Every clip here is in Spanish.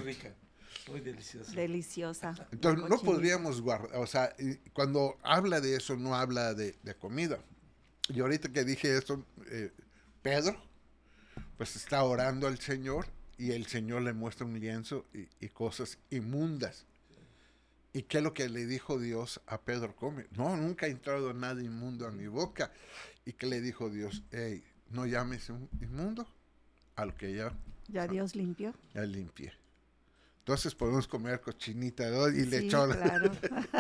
rica, muy deliciosa. Deliciosa. Entonces, no podríamos guardar, o sea, cuando habla de eso, no habla de comida. Y ahorita que dije eso, Pedro, pues está orando al Señor y el Señor le muestra un lienzo y cosas inmundas. ¿Y qué es lo que le dijo Dios a Pedro? Come. No, nunca ha entrado nada inmundo a mi boca. ¿Y qué le dijo Dios? Hey, no llames inmundo a lo que ya Dios limpió. Ya limpié. Entonces podemos comer cochinita, ¿no? Y lechón. Claro.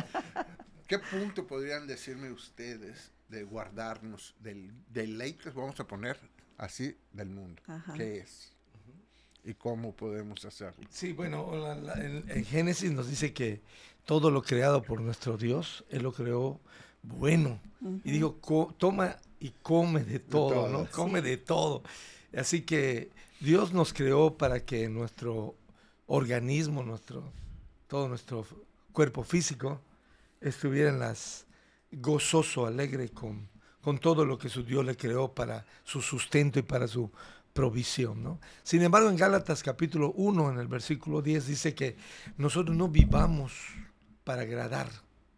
¿Qué punto podrían decirme ustedes de guardarnos del deleite, vamos a poner así, del mundo? Ajá. ¿Qué es? ¿Y cómo podemos hacerlo? Sí, bueno, en Génesis nos dice que todo lo creado por nuestro Dios, Él lo creó bueno. Uh-huh. Y digo, toma y come de todo, ¿no? Come de todo. Así que Dios nos creó para que nuestro organismo, todo nuestro cuerpo físico, estuviera gozoso, alegre con todo lo que su Dios le creó para su sustento y para su provisión, ¿no? Sin embargo, en Gálatas capítulo 1, en el versículo 10, dice que nosotros no vivamos para agradar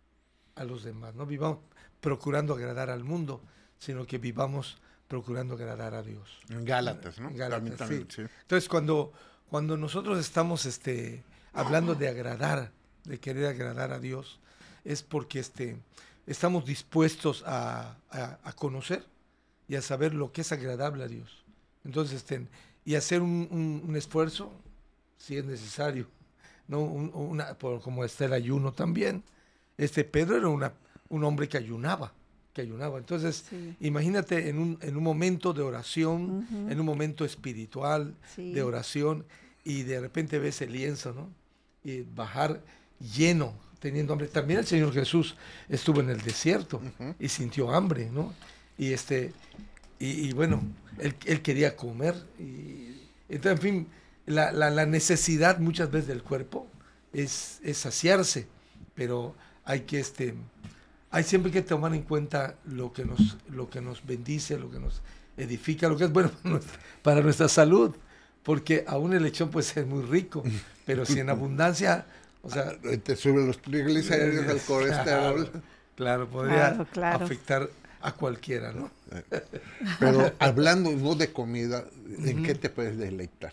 a los demás, no vivamos procurando agradar al mundo, sino que vivamos procurando agradar a Dios. En Gálatas, ¿no? En Gálatas, también, sí. Entonces, cuando nosotros estamos hablando de agradar, de querer agradar a Dios, es porque estamos dispuestos a conocer y a saber lo que es agradable a Dios. Entonces, y hacer un esfuerzo, si es necesario, ¿no? Como está el ayuno también. Pedro era un hombre que ayunaba. Entonces, sí. Imagínate en un momento de oración, uh-huh. En un momento espiritual, sí. De oración, y de repente ves el lienzo, ¿no? Y bajar lleno, teniendo hambre. También el Señor Jesús estuvo en el desierto, uh-huh. Y sintió hambre, ¿no? Y bueno, él quería comer. Entonces, en fin, la necesidad muchas veces del cuerpo es saciarse, pero hay siempre que tomar en cuenta lo que nos bendice, lo que nos edifica, lo que es bueno para nuestra salud, porque aún el lechón puede ser muy rico, pero si en abundancia, o sea, te suben los triglicéridos, el colesterol. Claro, podría afectar a cualquiera, ¿no? Pero hablando no de comida, ¿en uh-huh. qué te puedes deleitar?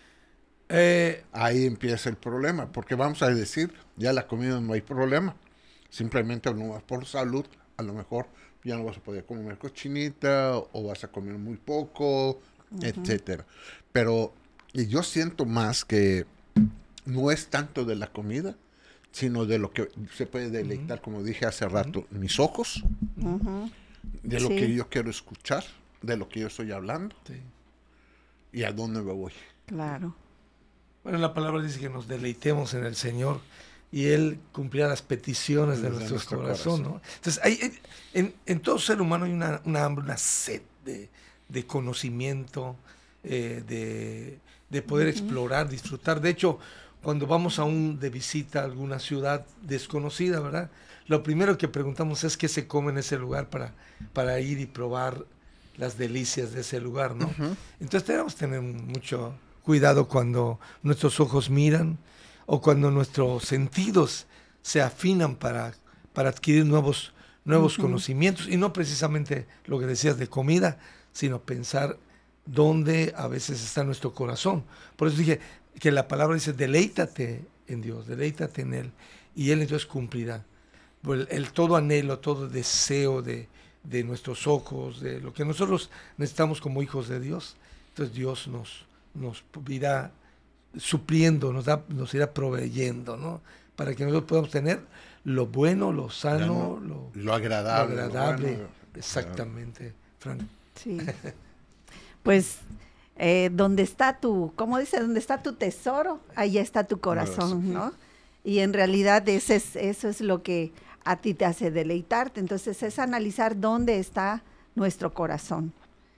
Ahí empieza el problema, porque vamos a decir, ya la comida no hay problema. Simplemente no vas por salud, a lo mejor ya no vas a poder comer cochinita o vas a comer muy poco, uh-huh. etcétera. Pero yo siento más que no es tanto de la comida, sino de lo que se puede deleitar, uh-huh. como dije hace rato, uh-huh. mis ojos, uh-huh. de lo que yo quiero escuchar, de lo que yo estoy hablando, sí. Y a dónde me voy. Claro. Bueno, la palabra dice que nos deleitemos en el Señor y Él cumplirá las peticiones de nuestro corazón, ¿no? Entonces, en todo ser humano hay una hambre, una sed de conocimiento, de poder uh-huh. explorar, disfrutar. De hecho, cuando vamos de visita a alguna ciudad desconocida, ¿verdad? Lo primero que preguntamos es qué se come en ese lugar para ir y probar las delicias de ese lugar, ¿no? Uh-huh. Entonces tenemos que tener mucho cuidado cuando nuestros ojos miran o cuando nuestros sentidos se afinan para adquirir nuevos uh-huh. conocimientos, y no precisamente lo que decías de comida, sino pensar dónde a veces está nuestro corazón. Por eso dije que la palabra dice, deleítate en Dios, deleítate en Él, y Él entonces cumplirá. El todo anhelo, todo deseo de nuestros ojos, de lo que nosotros necesitamos como hijos de Dios, entonces Dios nos irá supliendo, nos irá proveyendo, ¿no? Para que nosotros podamos tener lo bueno, lo sano, lo agradable. Lo agradable, bueno, exactamente, Frank. Sí. Pues donde está ¿cómo dice? Donde está tu tesoro, ahí está tu corazón, ¿no? Y en realidad eso es lo que a ti te hace deleitarte. Entonces es analizar dónde está nuestro corazón.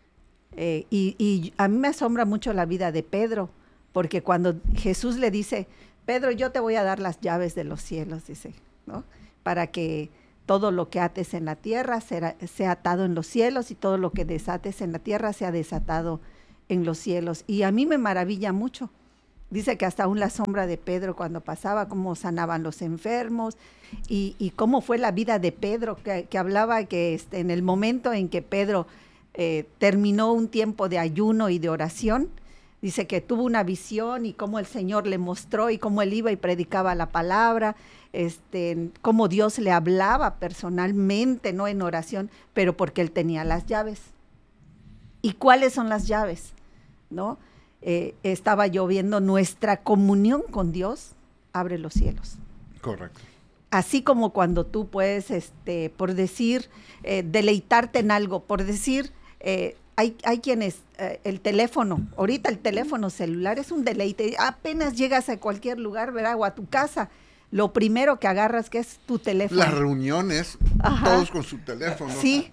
Y a mí me asombra mucho la vida de Pedro, porque cuando Jesús le dice, Pedro, yo te voy a dar las llaves de los cielos, dice, ¿no? Para que todo lo que ates en la tierra sea atado en los cielos, y todo lo que desates en la tierra sea desatado en los cielos. Y a mí me maravilla mucho Dice que hasta aún la sombra de Pedro cuando pasaba, cómo sanaban los enfermos y cómo fue la vida de Pedro, que hablaba que en el momento en que Pedro terminó un tiempo de ayuno y de oración, dice que tuvo una visión y cómo el Señor le mostró y cómo él iba y predicaba la palabra, cómo Dios le hablaba personalmente, no en oración, pero porque él tenía las llaves. ¿Y cuáles son las llaves? ¿No? Estaba yo viendo nuestra comunión con Dios, abre los cielos. Correcto. Así como cuando tú puedes, por decir, deleitarte en algo, por decir, hay quienes, el teléfono, ahorita el teléfono celular es un deleite, apenas llegas a cualquier lugar, ¿verdad? O a tu casa, lo primero que agarras que es tu teléfono. Las reuniones, todos con su teléfono. Sí.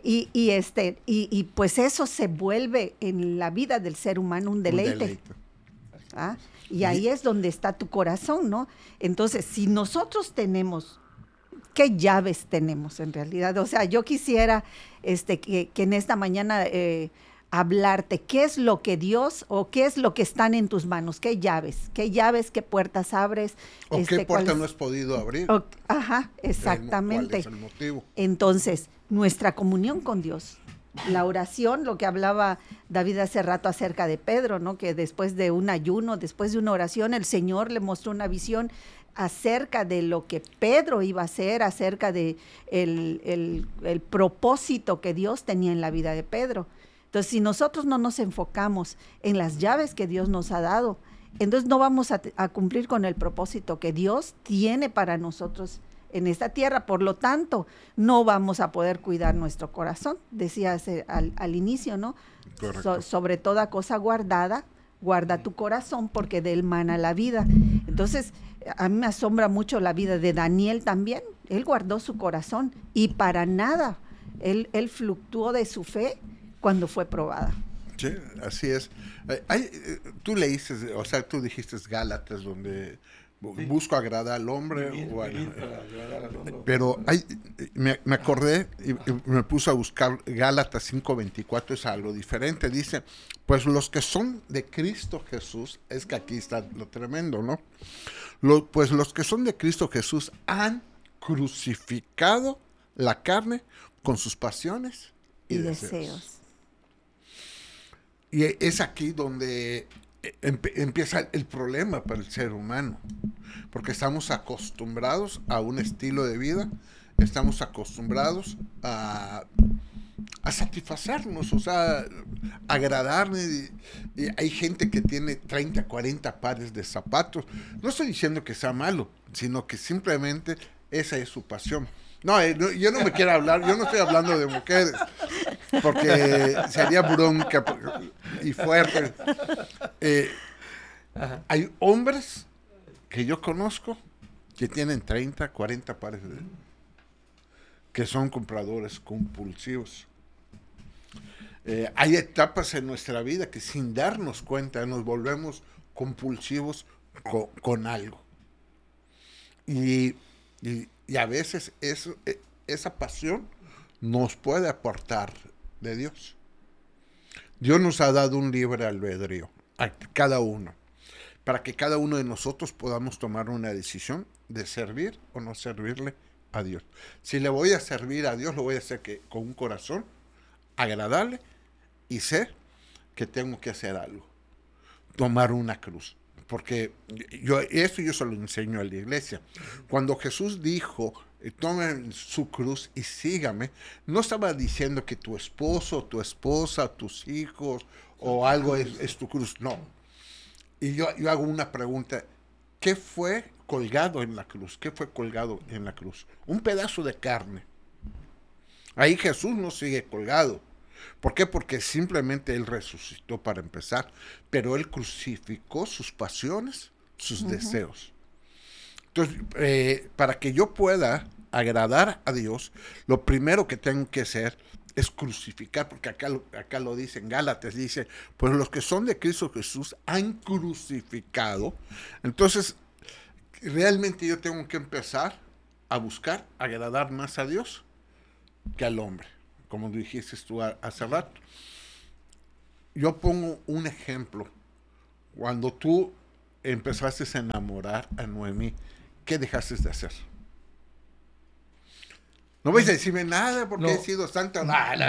Y pues eso se vuelve en la vida del ser humano un deleite. ¿Ah? Y ahí es donde está tu corazón, ¿no? Entonces, si nosotros tenemos, ¿qué llaves tenemos en realidad? O sea, yo quisiera que en esta mañana hablarte, ¿qué es lo que Dios o qué es lo que están en tus manos? ¿Qué llaves, qué puertas abres? ¿O qué puerta no has podido abrir? Ajá, exactamente. ¿Cuál es el motivo? Entonces, nuestra comunión con Dios, la oración, lo que hablaba David hace rato acerca de Pedro, ¿no? Que después de un ayuno, después de una oración, el Señor le mostró una visión acerca de lo que Pedro iba a hacer, acerca de el propósito que Dios tenía en la vida de Pedro. Entonces, si nosotros no nos enfocamos en las llaves que Dios nos ha dado, entonces no vamos a cumplir con el propósito que Dios tiene para nosotros en esta tierra. Por lo tanto, no vamos a poder cuidar nuestro corazón. Decías al inicio, ¿no? Sobre toda cosa guardada, guarda tu corazón porque de él mana la vida. Entonces, a mí me asombra mucho la vida de Daniel también. Él guardó su corazón y para nada él fluctuó de su fe cuando fue probada. Sí, así es. Tú leíste, o sea, tú dijiste Gálatas, donde busco agradar al hombre. Pero me acordé y me puse a buscar Gálatas 5:24, es algo diferente. Dice, pues los que son de Cristo Jesús, es que aquí está lo tremendo, ¿no? Pues los que son de Cristo Jesús han crucificado la carne con sus pasiones y deseos. Y es aquí donde empieza el problema para el ser humano, porque estamos acostumbrados a un estilo de vida, estamos acostumbrados a satisfacernos, o sea, agradarnos. Y hay gente que tiene 30, 40 pares de zapatos. No estoy diciendo que sea malo, sino que simplemente esa es su pasión. No, yo no me quiero hablar, yo no estoy hablando de mujeres, porque sería bronca y fuerte. Hay hombres que yo conozco que tienen 30, 40 pares que son compradores compulsivos. Hay etapas en nuestra vida que sin darnos cuenta nos volvemos compulsivos con algo. Y a veces esa pasión nos puede aportar de Dios. Dios nos ha dado un libre albedrío a cada uno, para que cada uno de nosotros podamos tomar una decisión de servir o no servirle a Dios. Si le voy a servir a Dios, lo voy a hacer con un corazón agradable y sé que tengo que hacer algo, tomar una cruz. Porque yo se lo enseño a la iglesia. Cuando Jesús dijo, tomen su cruz y sígame, no estaba diciendo que tu esposo, tu esposa, tus hijos o algo es tu cruz, no. Y yo hago una pregunta, ¿qué fue colgado en la cruz? ¿Qué fue colgado en la cruz? Un pedazo de carne. Ahí Jesús no sigue colgado. ¿Por qué? Porque simplemente Él resucitó para empezar, pero Él crucificó sus pasiones, sus deseos. Entonces, para que yo pueda agradar a Dios, lo primero que tengo que hacer es crucificar, porque acá lo dice en Gálatas, dice, pues los que son de Cristo Jesús han crucificado. Entonces, realmente yo tengo que empezar a buscar agradar más a Dios que al hombre, como dijiste tú hace rato. Yo pongo un ejemplo. Cuando tú empezaste a enamorar a Noemí, ¿qué dejaste de hacer? No vais a decirme nada porque he sido santa.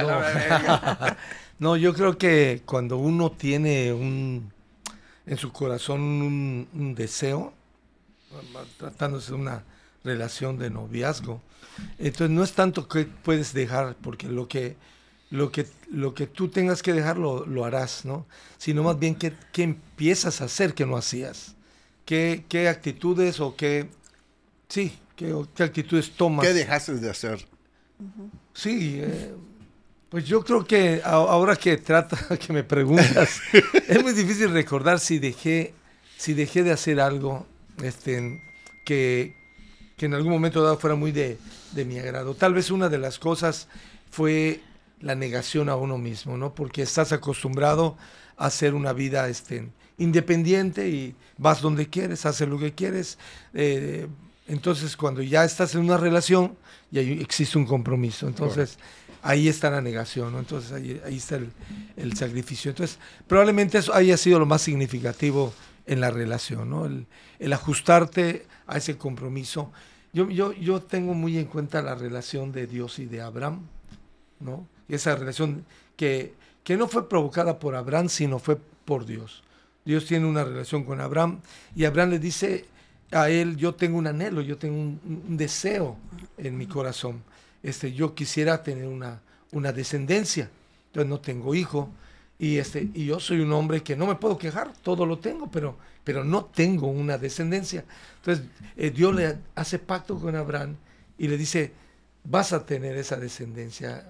No, yo creo que cuando uno tiene en su corazón un deseo, tratándose de una relación de noviazgo, entonces no es tanto que puedes dejar, porque lo que tú tengas que dejar lo harás, ¿no? Sino más bien qué empiezas a hacer que no hacías, qué actitudes o qué actitudes tomas. ¿Qué dejaste de hacer? Sí, pues yo creo que ahora que me preguntas, es muy difícil recordar si dejé de hacer algo que en algún momento dado fuera muy de mi agrado. Tal vez una de las cosas fue la negación a uno mismo, ¿no? Porque estás acostumbrado a hacer una vida independiente y vas donde quieres, haces lo que quieres. Entonces, cuando ya estás en una relación, ya existe un compromiso. Entonces, ahí está la negación, ¿no? Entonces, ahí está el sacrificio. Entonces, probablemente eso haya sido lo más significativo en la relación, ¿no? El ajustarte a ese compromiso. Yo tengo muy en cuenta la relación de Dios y de Abraham, ¿no? Y esa relación que no fue provocada por Abraham, sino fue por Dios. Dios tiene una relación con Abraham y Abraham le dice a él: yo tengo un anhelo, yo tengo un deseo en mi corazón. Yo quisiera tener una descendencia. Entonces no tengo hijo y yo soy un hombre que no me puedo quejar, todo lo tengo, pero no tengo una descendencia. Entonces Dios le hace pacto con Abraham y le dice: vas a tener esa descendencia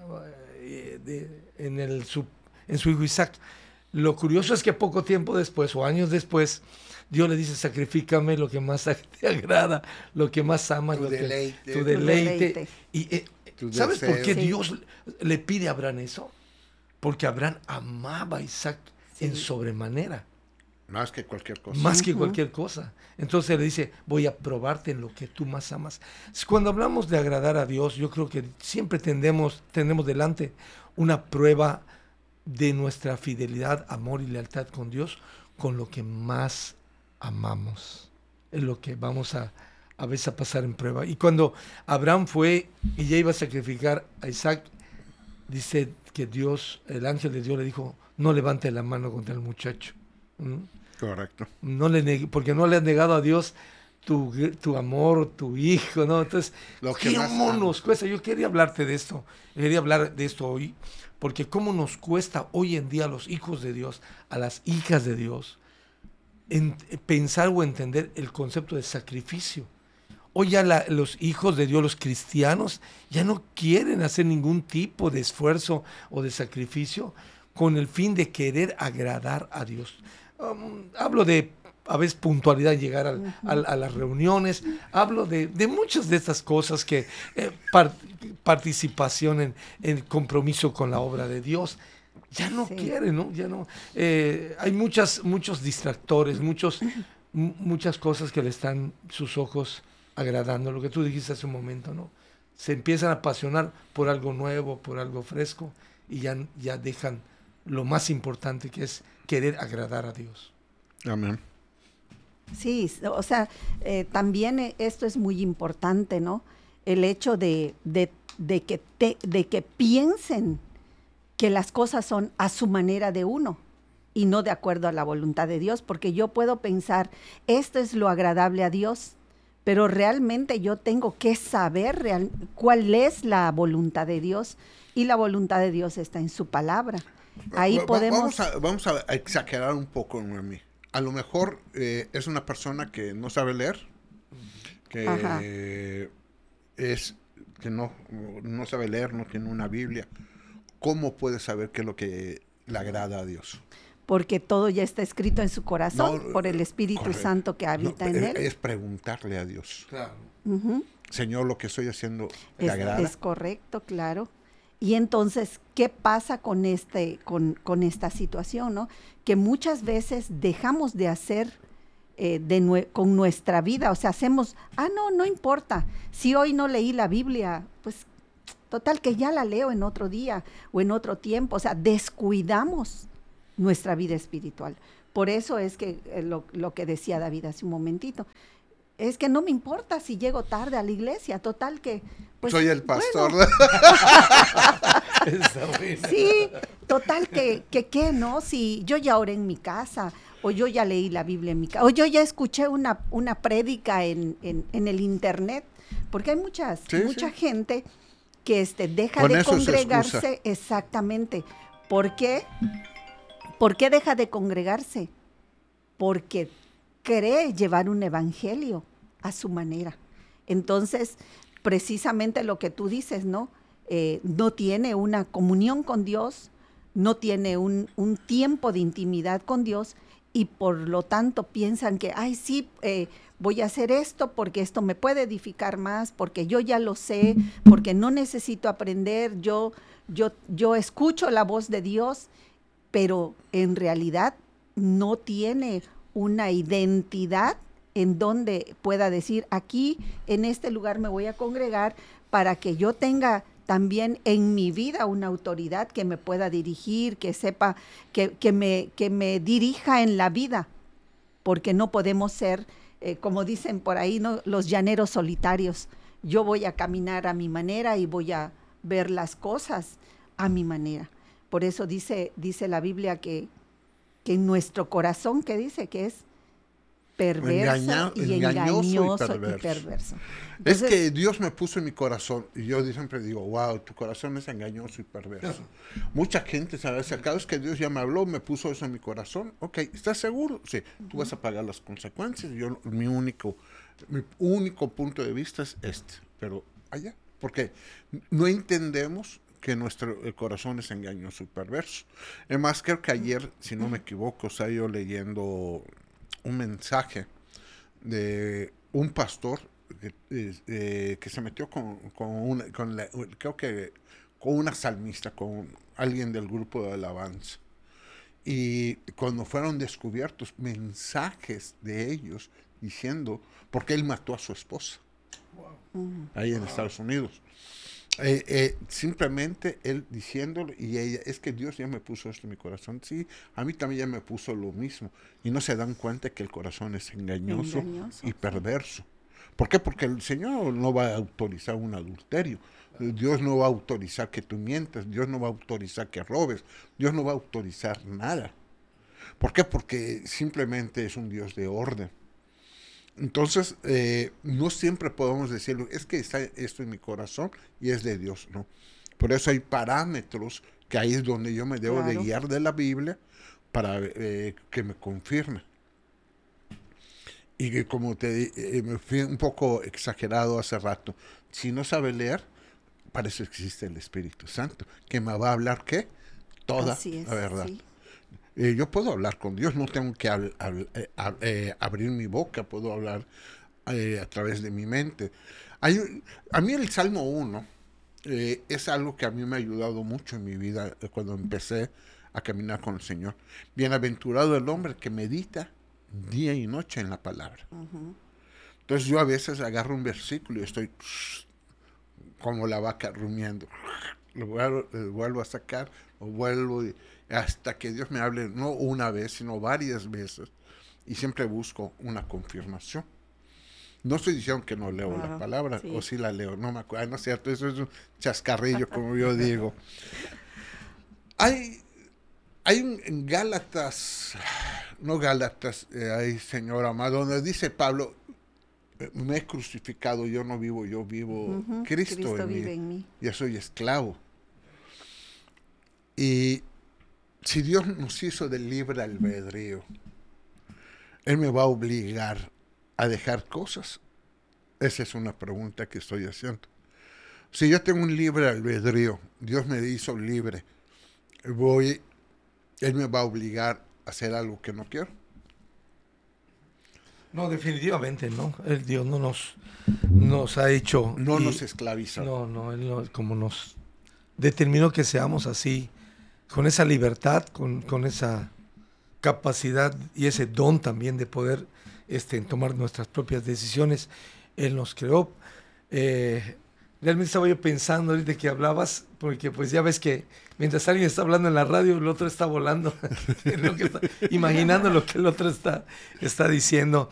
en su hijo Isaac. Lo curioso es que poco tiempo después o años después, Dios le dice: sacrifícame lo que más te agrada, lo que más amas, tu deleite. Y ¿sabes por qué Dios le pide a Abraham eso? Porque Abraham amaba a Isaac en sobremanera. Más que cualquier cosa. Más que cualquier cosa. Entonces le dice: voy a probarte en lo que tú más amas. Cuando hablamos de agradar a Dios, yo creo que siempre tenemos delante una prueba de nuestra fidelidad, amor y lealtad con Dios, con lo que más amamos. Es lo que vamos a veces a pasar en prueba. Y cuando Abraham fue y ya iba a sacrificar a Isaac, dice que el ángel de Dios le dijo: no levante la mano contra el muchacho. Correcto. Porque no le has negado a Dios tu amor, tu hijo, ¿no? Entonces, ¿cómo nos cuesta? Yo quería hablarte de esto, hoy, porque cómo nos cuesta hoy en día a los hijos de Dios, a las hijas de Dios, pensar o entender el concepto de sacrificio. Hoy ya los hijos de Dios, los cristianos, ya no quieren hacer ningún tipo de esfuerzo o de sacrificio con el fin de querer agradar a Dios. Hablo de, a veces, puntualidad, llegar a las reuniones. Hablo de muchas de estas cosas que participación en compromiso con la obra de Dios. Ya no quieren, ¿no? Ya no. Hay muchos distractores, muchas cosas que le están sus ojos agradando. Lo que tú dijiste hace un momento, ¿no? Se empiezan a apasionar por algo nuevo, por algo fresco, y ya dejan lo más importante, que es querer agradar a Dios. Amén. Sí, o sea, también esto es muy importante, ¿no? El hecho de que piensen que las cosas son a su manera de uno y no de acuerdo a la voluntad de Dios, porque yo puedo pensar, esto es lo agradable a Dios, pero realmente yo tengo que saber cuál es la voluntad de Dios, y la voluntad de Dios está en su palabra. Ahí podemos... Vamos a exagerar un poco, Noemí. A lo mejor es una persona que no sabe leer, que no sabe leer, no tiene una Biblia. ¿Cómo puede saber qué es lo que le agrada a Dios? Porque todo ya está escrito en su corazón, por el Espíritu Santo que habita en él. Es preguntarle a Dios. Claro. Señor, lo que estoy haciendo, ¿te agrada? Es correcto, claro. Y entonces, ¿qué pasa con esta situación, ¿no? Que muchas veces dejamos de hacer con nuestra vida, o sea, hacemos, no importa, si hoy no leí la Biblia, pues total que ya la leo en otro día o en otro tiempo, o sea, descuidamos nuestra vida espiritual. Por eso es que lo que decía David hace un momentito. Es que no me importa si llego tarde a la iglesia, total que... Pues, soy el pastor. Bueno. Está bueno. Sí, total que ¿qué, no? Si yo ya oré en mi casa, o yo ya leí la Biblia en mi casa, o yo ya escuché una prédica en el internet, porque hay mucha gente que deja Con de eso se congregarse. excusa. Exactamente. ¿Por qué? ¿Por qué deja de congregarse? Porque cree llevar un evangelio a su manera. Entonces, precisamente lo que tú dices, ¿no? No tiene una comunión con Dios, no tiene un tiempo de intimidad con Dios, y por lo tanto piensan que, ay, sí, voy a hacer esto porque esto me puede edificar más, porque yo ya lo sé, porque no necesito aprender, yo escucho la voz de Dios, pero en realidad no tiene una identidad en donde pueda decir, aquí en este lugar me voy a congregar para que yo tenga también en mi vida una autoridad que me pueda dirigir, que sepa, que me dirija en la vida, porque no podemos ser, como dicen por ahí, ¿no?, los llaneros solitarios. Yo voy a caminar a mi manera y voy a ver las cosas a mi manera. Por eso dice la Biblia que en nuestro corazón, que dice que es perverso y engañoso y perverso. Entonces, es que Dios me puso en mi corazón, y yo siempre digo, wow, tu corazón es engañoso y perverso. Mucha gente sabe, cada vez que Dios ya me habló, me puso eso en mi corazón. Ok, ¿estás seguro? Sí, tú vas a pagar las consecuencias. Mi único punto de vista es pero allá, porque no entendemos que nuestro corazón es engañoso y perverso. Además, creo que ayer, si no me equivoco, estaba yo leyendo un mensaje de un pastor que se metió creo que con una salmista, con alguien del grupo de alabanza. Y cuando fueron descubiertos mensajes de ellos diciendo, porque él mató a su esposa, ahí en Estados Unidos. Simplemente él diciéndolo, y ella, es que Dios ya me puso esto en mi corazón. Sí, a mí también ya me puso lo mismo, y no se dan cuenta que el corazón es engañoso y perverso. ¿Por qué? Porque el Señor no va a autorizar un adulterio, Dios no va a autorizar que tú mientas, Dios no va a autorizar que robes, Dios no va a autorizar nada. ¿Por qué? Porque simplemente es un Dios de orden. Entonces, no siempre podemos decirlo, es que está esto en mi corazón y es de Dios, ¿no? Por eso hay parámetros que ahí es donde yo me debo de guiar de la Biblia para que me confirme. Y que como me fui un poco exagerado hace rato, si no sabe leer, para eso existe el Espíritu Santo, que me va a hablar, ¿qué? Toda la verdad. Sí. Yo puedo hablar con Dios, no tengo que abrir mi boca, puedo hablar a través de mi mente. A mí el Salmo 1 es algo que a mí me ha ayudado mucho en mi vida cuando empecé a caminar con el Señor. Bienaventurado el hombre que medita día y noche en la palabra. Uh-huh. Entonces yo a veces agarro un versículo y estoy como la vaca rumiando. Lo vuelvo a sacar, lo vuelvo hasta que Dios me hable, no una vez, sino varias veces, y siempre busco una confirmación. No estoy diciendo que no leo la palabra, sí. O sí la leo, no me acuerdo, no es cierto, eso es un chascarrillo, como yo digo. Hay en Gálatas, hay, Señor amado, donde dice Pablo, me he crucificado, yo no vivo, yo vivo, uh-huh. Cristo vive en mí. Ya soy esclavo. Y si Dios nos hizo de libre albedrío, Él me va a obligar a dejar cosas. Esa es una pregunta que estoy haciendo. Si yo tengo un libre albedrío, Dios me hizo libre, Él me va a obligar a hacer algo que no quiero. No, definitivamente no. El Dios no nos ha hecho... No nos esclaviza. No, Él no, como nos determinó que seamos así, con esa libertad, con esa capacidad y ese don también de poder tomar nuestras propias decisiones. Él nos creó. realmente estaba yo pensando ahorita que hablabas, porque pues ya ves que mientras alguien está hablando en la radio, el otro está volando, imaginando lo que el otro está diciendo.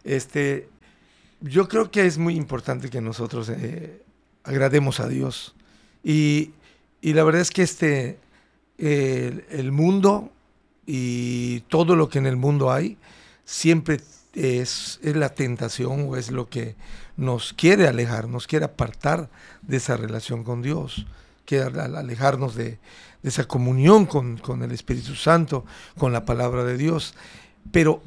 Yo creo que es muy importante que nosotros agrademos a Dios. Y la verdad es que el mundo y todo lo que en el mundo hay siempre es la tentación o es lo que nos quiere alejar, nos quiere apartar de esa relación con Dios, quiere alejarnos de esa comunión con el Espíritu Santo, con la palabra de Dios. Pero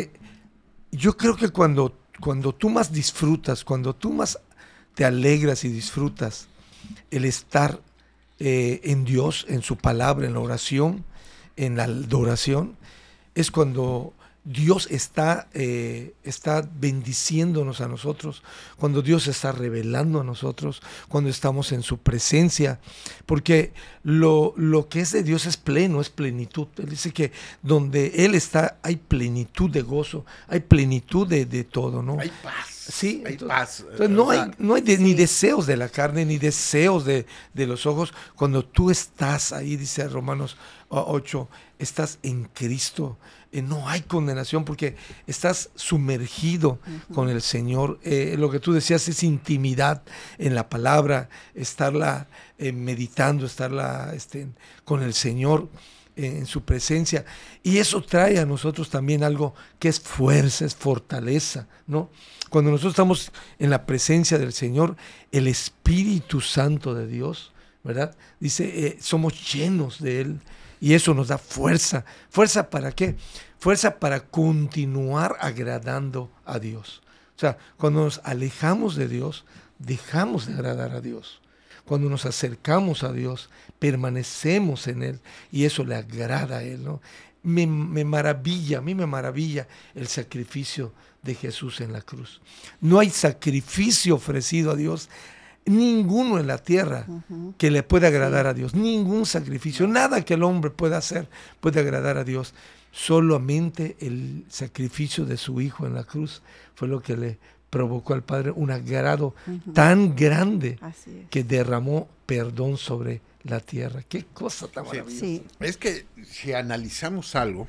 yo creo que cuando tú más disfrutas, cuando tú más te alegras y disfrutas el estar en Dios, en su palabra, en la oración, en la adoración, es cuando Dios está bendiciéndonos a nosotros, cuando Dios está revelando a nosotros, cuando estamos en su presencia, porque lo que es de Dios es pleno, es plenitud. Él dice que donde Él está hay plenitud de gozo, hay plenitud de todo, ¿no? Hay paz. Sí, hay paz. Entonces no hay ni deseos de la carne, ni deseos de los ojos. Cuando tú estás ahí, dice Romanos 8, estás en Cristo. No hay condenación porque estás sumergido con el Señor. Lo que tú decías es intimidad en la palabra, estarla meditando, estarla con el Señor en su presencia. Y eso trae a nosotros también algo que es fuerza, es fortaleza, ¿no? Cuando nosotros estamos en la presencia del Señor, el Espíritu Santo de Dios, ¿verdad? Dice, somos llenos de Él y eso nos da fuerza. ¿Fuerza para qué? Fuerza para continuar agradando a Dios. O sea, cuando nos alejamos de Dios, dejamos de agradar a Dios. Cuando nos acercamos a Dios, permanecemos en Él y eso le agrada a Él, ¿no? A mí me maravilla el sacrificio de Jesús en la cruz. No hay sacrificio ofrecido a Dios, ninguno en la tierra que le pueda agradar a Dios, ningún sacrificio, nada que el hombre pueda hacer puede agradar a Dios. Solamente el sacrificio de su Hijo en la cruz fue lo que le provocó al Padre un agrado tan grande que derramó perdón sobre la tierra. Qué cosa tan maravillosa. Sí. Es que si analizamos algo,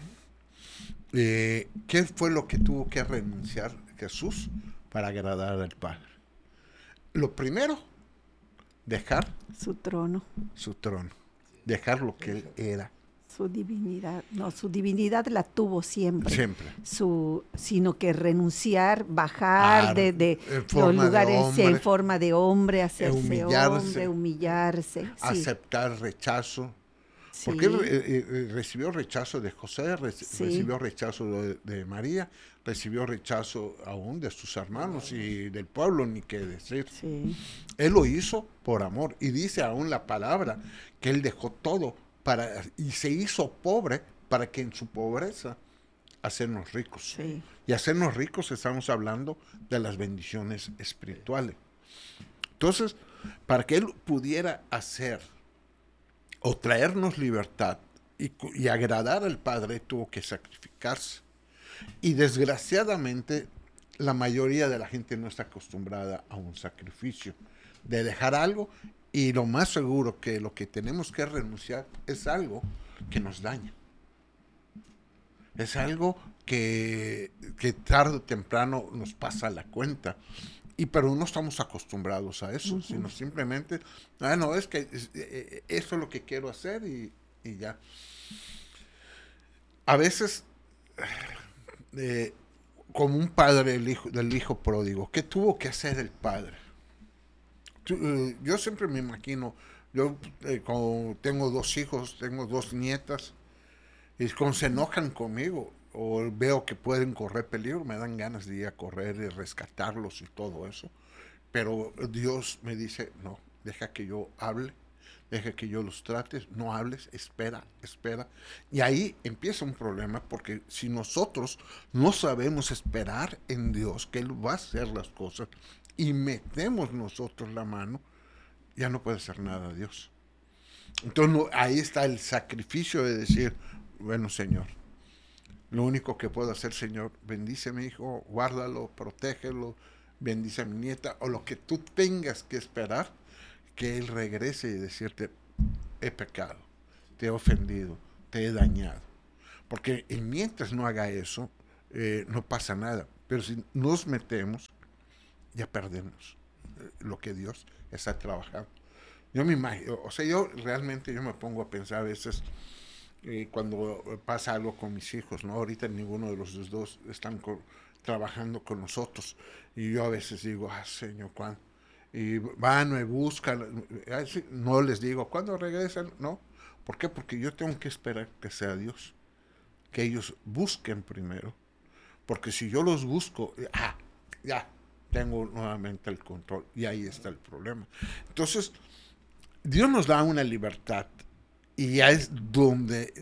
¿qué fue lo que tuvo que renunciar Jesús para agradar al Padre? Lo primero, dejar su trono, dejar lo que Él era. su divinidad la tuvo siempre. Sino que renunciar, bajar de los lugares en forma de hombre, hacerse hombre, humillarse. Aceptar rechazo. Sí. Porque él recibió rechazo de José, recibió rechazo de María, recibió rechazo aún de sus hermanos y del pueblo, ni qué decir. Sí. Él lo hizo por amor y dice aún la palabra que él dejó todo y se hizo pobre para que en su pobreza hacernos ricos. Sí. Y hacernos ricos estamos hablando de las bendiciones espirituales. Entonces, para que él pudiera hacer o traernos libertad y agradar al Padre, tuvo que sacrificarse. Y desgraciadamente, la mayoría de la gente no está acostumbrada a un sacrificio, de dejar algo, y lo más seguro que lo que tenemos que renunciar es algo que nos daña. Es algo que tarde o temprano nos pasa la cuenta. Pero no estamos acostumbrados a eso, sino simplemente, no, es que eso es lo que quiero hacer y ya. A veces, como un padre del hijo pródigo, ¿qué tuvo que hacer el padre? Yo siempre me imagino, como tengo 2 hijos, tengo 2 nietas, y cuando se enojan conmigo, o veo que pueden correr peligro, me dan ganas de ir a correr y rescatarlos y todo eso. Pero Dios me dice, no, deja que yo hable, deja que yo los trate, no hables, espera. Y ahí empieza un problema, porque si nosotros no sabemos esperar en Dios, que Él va a hacer las cosas, y metemos nosotros la mano, ya no puede hacer nada Dios. Entonces ahí está el sacrificio de decir, bueno, Señor, lo único que puedo hacer, Señor, bendice a mi hijo, guárdalo, protégelo, bendice a mi nieta, o lo que tú tengas que esperar, que Él regrese y decirte, he pecado, te he ofendido, te he dañado. Porque mientras no haga eso, no pasa nada. Pero si nos metemos, ya perdemos lo que Dios está trabajando. Yo me imagino, o sea, yo me pongo a pensar a veces cuando pasa algo con mis hijos, ¿no? Ahorita ninguno de los dos están trabajando con nosotros. Y yo a veces digo, Señor, ¿cuándo? Y van, me buscan, no les digo, ¿cuándo regresan? No. ¿Por qué? Porque yo tengo que esperar que sea Dios. Que ellos busquen primero. Porque si yo los busco, ya tengo nuevamente el control. Y ahí está el problema. Entonces, Dios nos da una libertad. Y ya es donde...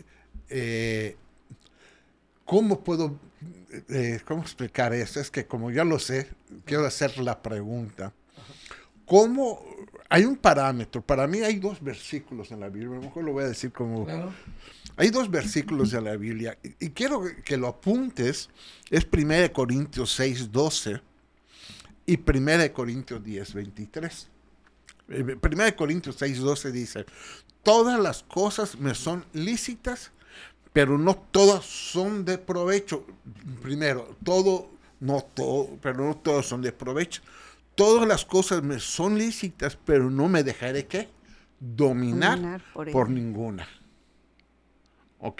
¿cómo puedo... ¿cómo explicar eso? Es que como ya lo sé, quiero hacer la pregunta. ¿Cómo? Hay un parámetro. Para mí hay 2 versículos en la Biblia. A lo mejor lo voy a decir como... Claro. Hay 2 versículos de la Biblia. Y quiero que lo apuntes. Es 1 Corintios 6, 12 y 1 Corintios 10, 23. 1 Corintios 6, 12 dice, todas las cosas me son lícitas, pero no todas son de provecho. Primero, pero no todas son de provecho. Todas las cosas me son lícitas, pero no me dejaré, ¿qué? Dominar por ninguna. ¿Ok?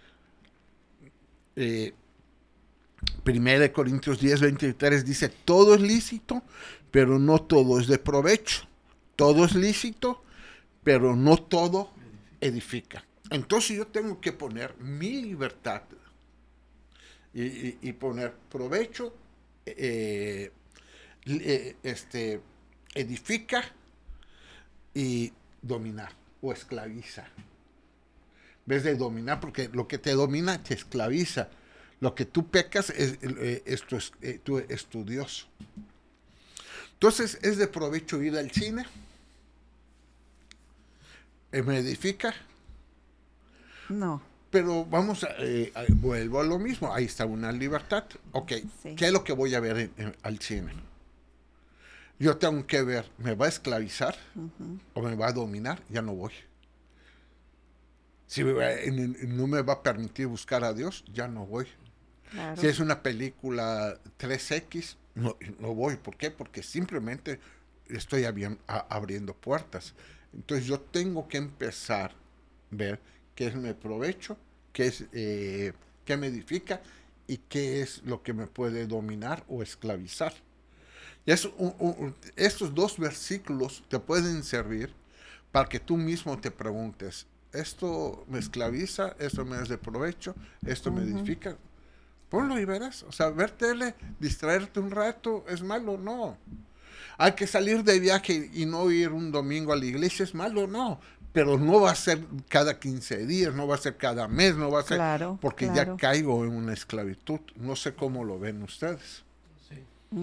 1 Corintios 10, 23 dice, todo es lícito, pero no todo es de provecho. Todo es lícito, pero no todo edifica. Entonces yo tengo que poner mi libertad y poner provecho, edifica y dominar o esclaviza. En vez de dominar, porque lo que te domina te esclaviza. Lo que tú pecas es tu Dios. Entonces, ¿es de provecho ir al cine? ¿Me edifica? No. Pero vamos vuelvo a lo mismo. Ahí está una libertad. Ok, sí. ¿Qué es lo que voy a ver al cine? Yo tengo que ver, ¿me va a esclavizar o me va a dominar? Ya no voy. Si no me va a permitir buscar a Dios, ya no voy. Claro. Si es una película 3X, no voy. ¿Por qué? Porque simplemente estoy abriendo puertas. Entonces yo tengo que empezar a ver qué es mi provecho, qué me edifica y qué es lo que me puede dominar o esclavizar. Y estos 2 versículos te pueden servir para que tú mismo te preguntes, ¿esto me esclaviza? ¿Esto me es de provecho? ¿Esto me edifica? Ponlo y verás. O sea, ver tele, distraerte un rato, ¿es malo? No. Hay que salir de viaje y no ir un domingo a la iglesia, ¿es malo? No. Pero no va a ser cada 15 días, no va a ser cada mes, no va a ser... Claro, porque ya caigo en una esclavitud. No sé cómo lo ven ustedes. Sí.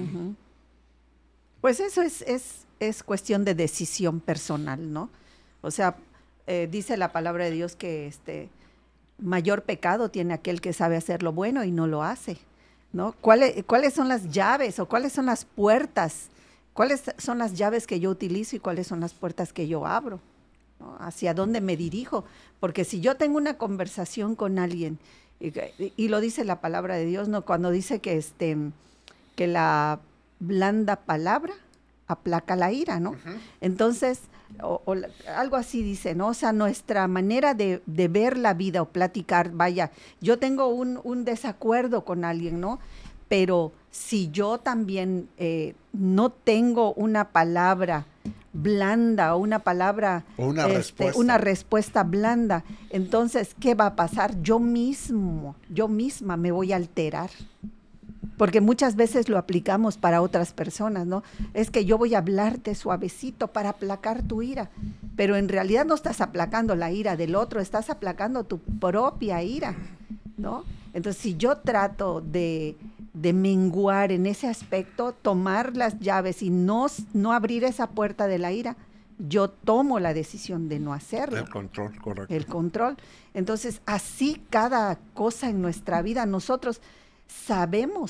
Pues eso es cuestión de decisión personal, ¿no? O sea, dice la palabra de Dios que mayor pecado tiene aquel que sabe hacer lo bueno y no lo hace, ¿no? ¿Cuáles son las llaves o cuáles son las puertas? ¿Cuáles son las llaves que yo utilizo y cuáles son las puertas que yo abro? ¿No? ¿Hacia dónde me dirijo? Porque si yo tengo una conversación con alguien, y lo dice la palabra de Dios, ¿no? Cuando dice que la blanda palabra aplaca la ira, ¿no? Entonces, algo así dice, ¿no? O sea, nuestra manera de ver la vida o platicar, vaya, yo tengo un desacuerdo con alguien, ¿no? Pero si yo también no tengo una palabra blanda o una palabra, una respuesta blanda, entonces, ¿qué va a pasar? Yo misma me voy a alterar. Porque muchas veces lo aplicamos para otras personas, ¿no? Es que yo voy a hablarte suavecito para aplacar tu ira, pero en realidad no estás aplacando la ira del otro, estás aplacando tu propia ira, ¿no? Entonces, si yo trato de menguar en ese aspecto, tomar las llaves y no abrir esa puerta de la ira, yo tomo la decisión de no hacerlo. El control, correcto. El control. Entonces, así cada cosa en nuestra vida, nosotros sabemos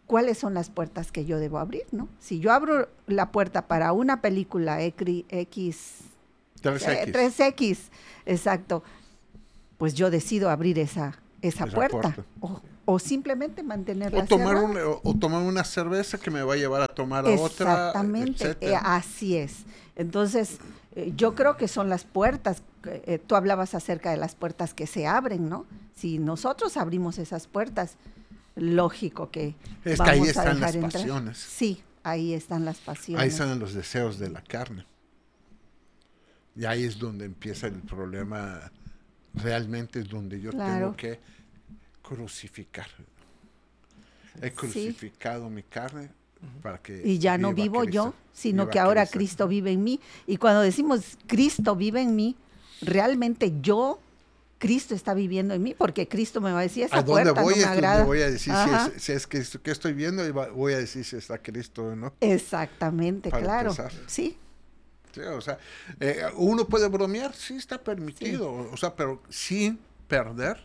¿cuáles son las puertas que yo debo abrir, no? Si yo abro la puerta para una película X 3X, exacto, pues yo decido abrir esa puerta. O simplemente mantenerla cerrada. O tomar una cerveza que me va a llevar a tomar a otra. Exactamente, así es. Entonces, yo creo que son las puertas, tú hablabas acerca de las puertas que se abren, ¿no? Si nosotros abrimos esas puertas, lógico que es vamos que ahí a están dejar las entrar. pasiones. Sí, ahí están las pasiones. Ahí están los deseos de la carne. Y ahí es donde empieza el problema. Realmente es donde yo tengo que crucificar. He crucificado mi carne para que y ya no vivo yo, sino que ahora Cristo vive en mí. Y cuando decimos Cristo vive en mí, realmente Cristo está viviendo en mí, porque Cristo me va a decir, esa puerta no me agrada. Voy a decir si es que estoy viendo, y voy a decir si está Cristo o no. Exactamente, para claro. Empezar. Sí. Sí, o sea, uno puede bromear, sí está permitido, sí. O sea, pero sin perder,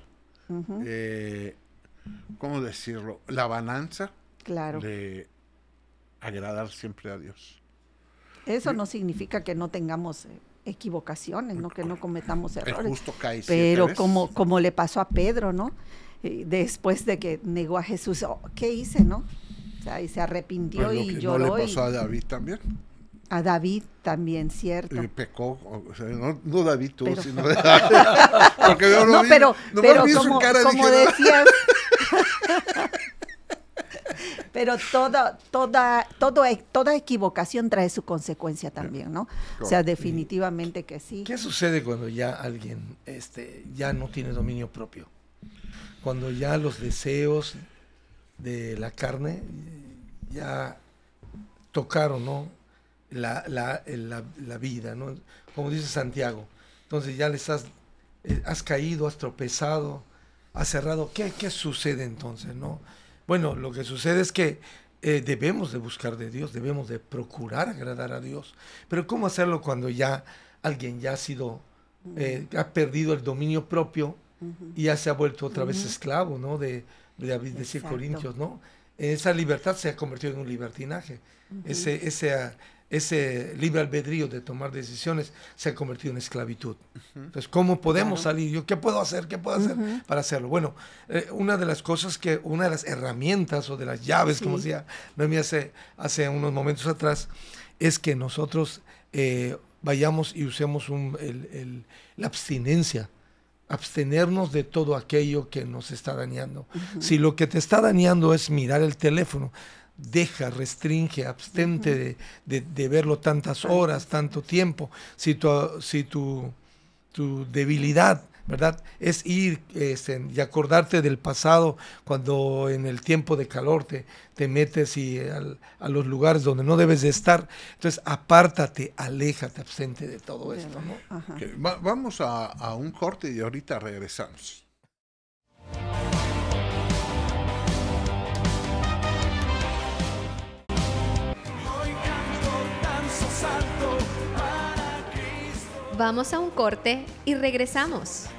¿cómo decirlo? La balanza de agradar siempre a Dios. Eso no significa que no tengamos equivocaciones, ¿no? Que no cometamos errores. El justo cae 7 pero veces. como le pasó a Pedro, ¿no? Después de que negó a Jesús, ¿qué hice, no? O sea, y se arrepintió y lloró. ¿No le pasó a David también? A David también, cierto. Y pecó, o sea, no David tú, sino porque yo no, pero como decías, pero toda equivocación trae su consecuencia también, ¿no? O sea, definitivamente que sí. ¿Qué sucede cuando ya alguien ya no tiene dominio propio? Cuando ya los deseos de la carne ya tocaron, ¿no? La vida, ¿no? Como dice Santiago. Entonces ya has caído, has tropezado, has cerrado. ¿Qué sucede entonces, no? Bueno, lo que sucede es que debemos de buscar de Dios, debemos de procurar agradar a Dios. Pero ¿cómo hacerlo cuando ya alguien ya ha sido, ha perdido el dominio propio y ya se ha vuelto otra vez esclavo, ¿no? De decir Corintios, ¿no? Esa libertad se ha convertido en un libertinaje. Ese libre albedrío de tomar decisiones se ha convertido en esclavitud. Entonces, ¿cómo podemos salir? ¿Qué puedo hacer para hacerlo? Bueno, una de las herramientas o de las llaves, como decía Noemí hace unos momentos atrás, es que nosotros vayamos y usemos la abstinencia, abstenernos de todo aquello que nos está dañando. Si lo que te está dañando es mirar el teléfono, restringe, abstente de verlo tantas horas, tanto tiempo. Si tu debilidad, ¿verdad?, es ir y acordarte del pasado, cuando en el tiempo de calor te metes a los lugares donde no debes de estar, entonces apártate, aléjate, abstente de todo esto, ¿no? Okay. Vamos a un corte y ahorita regresamos. Vamos a un corte y regresamos.